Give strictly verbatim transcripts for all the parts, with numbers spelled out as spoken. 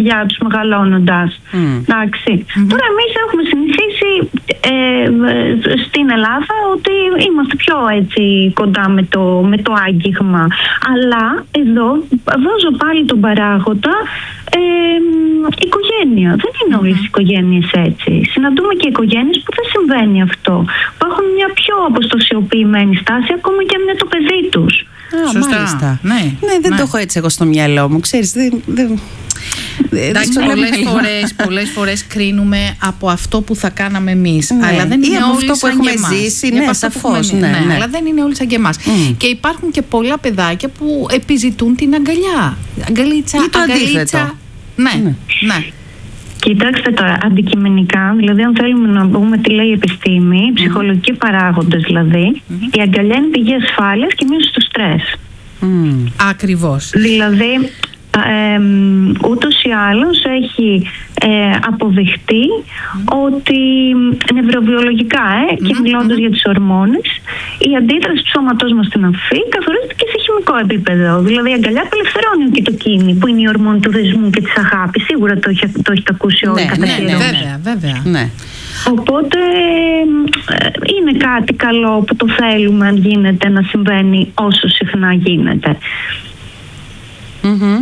αγκαλιά τους μεγαλώνοντας. Mm. Εντάξει. Mm-hmm. Τώρα εμείς έχουμε συνηθίσει ε, στην Ελλάδα ότι είμαστε πιο έτσι κοντά με το, με το άγγιγμα. Αλλά εδώ βάζω πάλι τον παράγοντα ε, οικογένεια. Δεν είναι mm-hmm. όλες οι οικογένειες έτσι. Συναντούμε και οικογένειες που δεν συμβαίνει αυτό. Που έχουν μια πιο αποστασιοποιημένη στάση ακόμα και με το παιδί τους. Α, σωστά. Μάλιστα. Ναι, ναι, δεν ναι. το έχω έτσι εγώ στο μυαλό μου. Ξέρεις, δεν... δεν... Εντάξει, πολλές φορές, πολλές φορές κρίνουμε από αυτό που θα κάναμε εμείς. Ναι. Αλλά δεν ή είναι από όλοι αυτό που έχουμε ζήσει. Ναι, σαφώς. Ναι, ναι, ναι. ναι. Αλλά δεν είναι όλοι σαν και εμάς. Mm. Και υπάρχουν και πολλά παιδάκια που επιζητούν την αγκαλιά. Αγκαλίτσα, ή το αγκαλίτσα. Ναι, ναι. ναι. Κοιτάξτε τώρα, αντικειμενικά, δηλαδή αν θέλουμε να πούμε τι λέει η επιστήμη, mm. ψυχολογικοί παράγοντες δηλαδή, mm. η αγκαλιά είναι πηγή ασφάλειας και μείωση του στρες. Mm. Ακριβώς. Δηλαδή, ε, ούτως ή άλλως έχει ε, αποδειχτεί mm. ότι νευροβιολογικά ε, mm-hmm. και μιλώντας mm-hmm. για τις ορμόνες, η αντίδραση του σώματός μας στην αφή καθορίζεται και σε χημικό επίπεδο. Δηλαδή η αγκαλιά απελευθερώνει και το κίνη που είναι η ορμόνη του δεσμού και της αγάπης. Σίγουρα το, το έχετε ακούσει όλοι ναι, κατά ναι, καιρό. Ναι, βέβαια, βέβαια. Ναι. Οπότε είναι κάτι καλό που το θέλουμε αν γίνεται να συμβαίνει όσο συχνά γίνεται. Mm-hmm.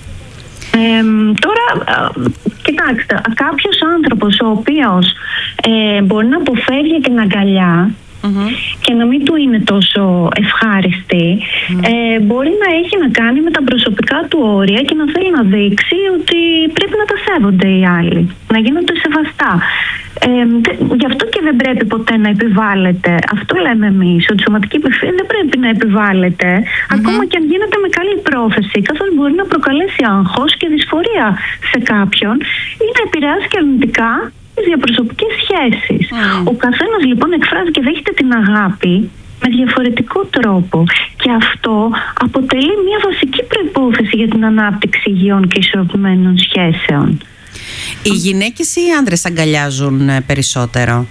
Ε, τώρα, κοιτάξτε, κάποιος άνθρωπος ο οποίος ε, μπορεί να αποφεύγει την αγκαλιά mm-hmm. και να μην του είναι τόσο ευχάριστη, mm-hmm. ε, μπορεί να έχει να κάνει με τα προσωπικά του όρια και να θέλει να δείξει ότι πρέπει να τα σέβονται οι άλλοι, να γίνονται σεβαστά. Ε, δε, γι' αυτό και δεν πρέπει ποτέ να επιβάλλεται. Αυτό λέμε εμείς, ότι η σωματική επευθεία δεν πρέπει να επιβάλλεται, mm-hmm. ακόμα και αν γίνεται με καλή πρόθεση, καθώς μπορεί να προκαλέσει άγχος και δυσφορία σε κάποιον ή να επηρεάσει και αρνητικά τις διαπροσωπικές σχέσεις. Mm. Ο καθένας λοιπόν εκφράζει και δέχεται την αγάπη με διαφορετικό τρόπο και αυτό αποτελεί μια βασική προϋπόθεση για την ανάπτυξη υγιών και ισορροπημένων σχέσεων. Οι γυναίκες ή οι άντρες αγκαλιάζουν περισσότερο?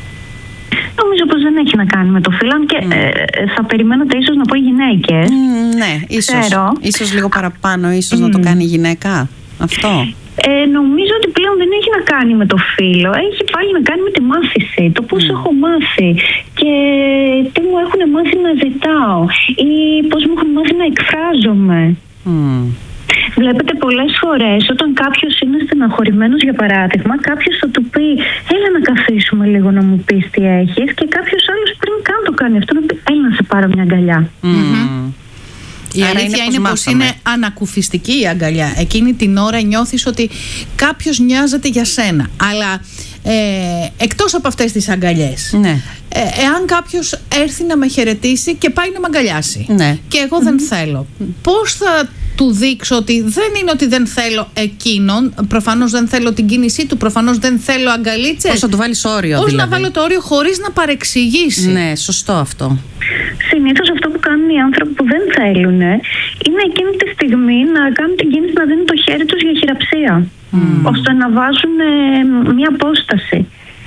Νομίζω πως δεν έχει να κάνει με το φύλο, και mm. ε, θα περιμένατε ίσως να πω οι γυναίκες. Mm, ναι, ίσως, ίσως λίγο παραπάνω, ίσως mm. να το κάνει η γυναίκα αυτό. Ε, νομίζω ότι πλέον δεν έχει να κάνει με το φύλο, έχει πάλι να κάνει με τη μάθηση, το πώς mm. έχω μάθει και τι μου έχουν μάθει να ζητάω ή πώς μου έχουν μάθει να εκφράζομαι. Mm. Βλέπετε πολλές φορές όταν κάποιος είναι στεναχωρημένος, για παράδειγμα, κάποιος θα του πει έλα να καθίσουμε λίγο να μου πεις τι έχεις, και κάποιος άλλος πριν καν το κάνει αυτό να πει έλα να σε πάρω μια αγκαλιά. Mm. Mm-hmm. Η Άρα αλήθεια είναι, είναι πως είναι ανακουφιστική η αγκαλιά. Εκείνη την ώρα νιώθεις ότι κάποιος νοιάζεται για σένα. Αλλά ε, εκτός από αυτές τις αγκαλιές, ναι. ε, εάν κάποιος έρθει να με χαιρετήσει και πάει να με αγκαλιάσει, ναι. και εγώ mm-hmm. δεν θέλω, πώς θα του δείξω ότι δεν είναι ότι δεν θέλω εκείνον, προφανώς δεν θέλω την κίνησή του, προφανώς δεν θέλω αγκαλίτσες. Πώς θα του βάλεις όριο? Πώς δηλαδή? να βάλω το όριο χωρίς να παρεξηγήσει? Ναι, σωστό αυτό. Συνήθως αυτό που κάνουν οι άνθρωποι που δεν θέλουν είναι εκείνη τη στιγμή να κάνουν την κίνηση να δίνουν το χέρι τους για χειραψία, mm. ώστε να βάζουν ε, μια απόσταση.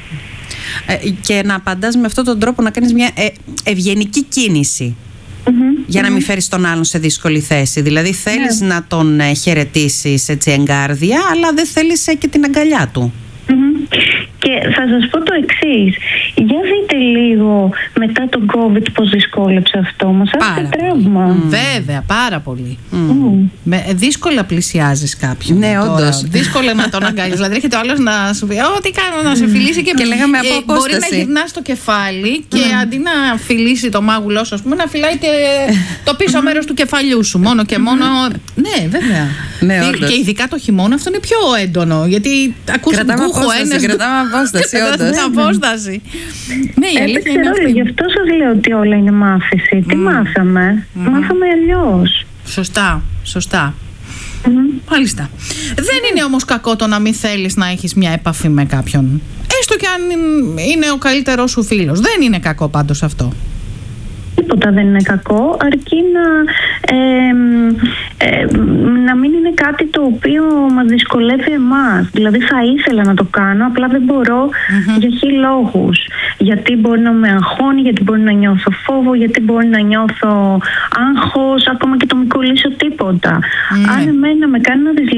Ε, και να απαντάς με αυτόν τον τρόπο, να κάνεις μια ε, ευγενική κίνηση. Mm-hmm. Για να μην φέρεις τον άλλον σε δύσκολη θέση. Δηλαδή θέλεις yeah. να τον ε, χαιρετήσεις έτσι εγκάρδια, αλλά δεν θέλεις ε, και την αγκαλιά του. Mm-hmm. Και θα σας πω το εξής. Για δείτε λίγο μετά τον COVID πώς δυσκόλεψε αυτό. Μας άφησε τραύμα. Mm. Βέβαια, πάρα πολύ. Mm. Mm. Με, δύσκολα πλησιάζεις κάποιον. Ναι, όντως. Δύσκολα να τον αγκαλιάσεις. Δηλαδή έρχεται ο άλλος να σου πει Ω, τι κάνω, να σε φιλήσει, και, και λέγαμε από ε, απόσταση. Μπορεί να γυρνάς το κεφάλι και mm. αντί να φιλήσει το μάγουλό σου, ας πούμε, να φυλάει και το πίσω μέρος του κεφαλιού σου. Μόνο και μόνο. Ναι, βέβαια. Ναι, και ειδικά το χειμώνα αυτό είναι πιο έντονο. Γιατί ακούς μπούχο ένας. Απόσταση, όντως. Απόσταση. Ναι, η αλήθεια είναι αυτή. Γι' αυτό σας λέω ότι όλα είναι μάθηση. Mm. Τι μάθαμε? Mm. Μάθαμε αλλιώς. Σωστά, σωστά. Mm. Μάλιστα. Δεν είναι όμως κακό το να μην θέλεις να έχεις μια επαφή με κάποιον. Έστω και αν είναι ο καλύτερός σου φίλος. Δεν είναι κακό πάντως αυτό. Τίποτα δεν είναι κακό, αρκεί να, ε, ε, να μην είναι κάτι το οποίο μας δυσκολεύει εμάς. Δηλαδή θα ήθελα να το κάνω, απλά δεν μπορώ mm-hmm. για χι λόγους. Γιατί μπορεί να με αγχώνει, γιατί μπορεί να νιώθω φόβο, γιατί μπορεί να νιώθω άγχος, ακόμα και το μην κολλήσω τίποτα. Mm-hmm. Αν εμένα με κάνει να